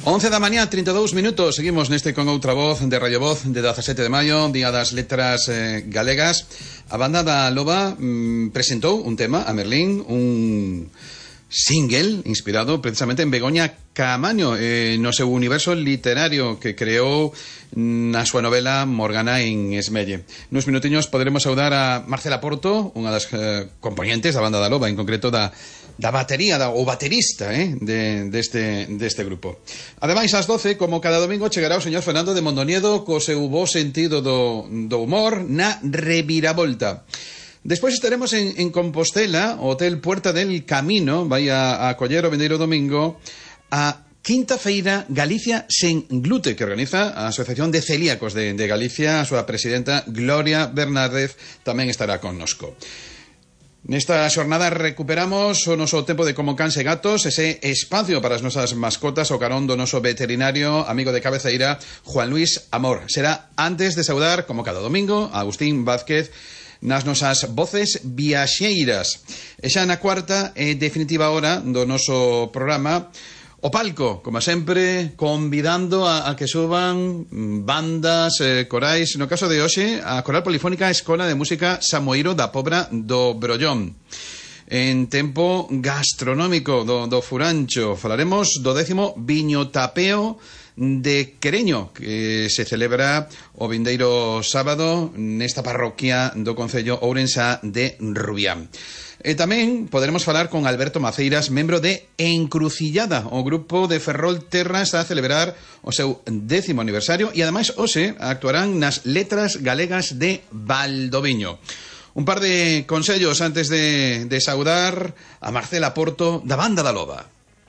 11 da mañá, 32 minutos. Seguimos neste con outra voz de Radio Voz de 17 de maio, Día das Letras Galegas. A banda da Loba presentou un tema a Merlín, un single inspirado precisamente en Begoña Caamaño, no seu universo literario que creou na súa novela Morgana en Esmelle. Nos minutiños poderemos saudar a Marcela Porto, unha das componentes da banda da Loba, en concreto da batería, o baterista deste grupo. Ademais, ás 12, como cada domingo, chegará o señor Fernando de Mondoniedo co seu bo sentido do humor na reviravolta. Despois estaremos en Compostela, o Hotel Puerta del Camino vai a acoller o vindeiro domingo a Quinta Feira Galicia sen glute, que organiza a Asociación de Celíacos de Galicia. A súa presidenta Gloria Bernárdez tamén estará connosco. Nesta xornada recuperamos o noso tempo de Como Cans e Gatos, ese espacio para as nosas mascotas, o carón do noso veterinario, amigo de cabeceira, Juan Luis Amor. Será antes de saudar, como cada domingo, a Agustín Vázquez nas nosas voces viaxeiras. E xa na cuarta e definitiva hora do noso programa, o palco, como sempre, convidando a que suban bandas, corais. No caso de hoxe, a Coral Polifónica Escola de Música Samoiro da Pobra do Brollón. En tempo gastronómico do Furancho, falaremos do 10º Viño Tapeo de Quereño, que se celebra o vindeiro sábado nesta parroquia do concello ourensa de Rubián. E tamén poderemos falar con Alberto Maceiras, membro de Encrucillada. O grupo de Ferrol Terra está a celebrar o seu 10º aniversario e ademais hoxe actuarán nas Letras Galegas de Valdoviño. Un par de consellos antes de saudar a Marcela Porto da banda da Loba.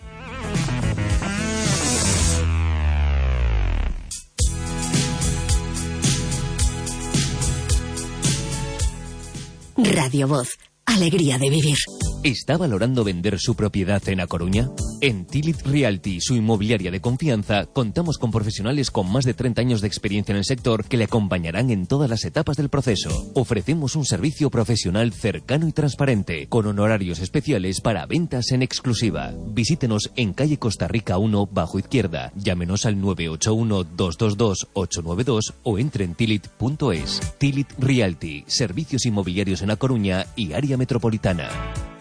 Radio Voz. Alegría de vivir. ¿Está valorando vender su propiedad en A Coruña? En Tilit Realty, su inmobiliaria de confianza, contamos con profesionales con más de 30 años de experiencia en el sector que le acompañarán en todas las etapas del proceso. Ofrecemos un servicio profesional cercano y transparente, con honorarios especiales para ventas en exclusiva. Visítenos en calle Costa Rica 1, bajo izquierda. Llámenos al 981-222-892 o entre en tilit.es. Tilit Realty, servicios inmobiliarios en A Coruña y área metropolitana.